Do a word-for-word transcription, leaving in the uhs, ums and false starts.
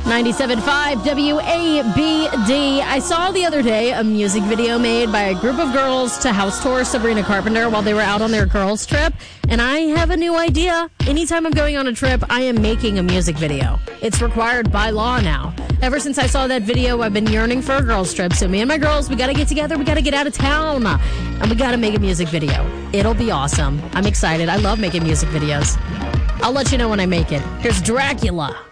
ninety-seven point five W A B D. I saw the other day a music video made by a group of girls to house tour Sabrina Carpenter while they were out on their girls' trip. And I have a new idea. Anytime I'm going on a trip, I am making a music video. It's required by law now. Ever since I saw that video, I've been yearning for a girls' trip. So me and my girls, we got to get together. We got to get out of town. And we got to make a music video. It'll be awesome. I'm excited. I love making music videos. I'll let you know when I make it. Here's Dracula.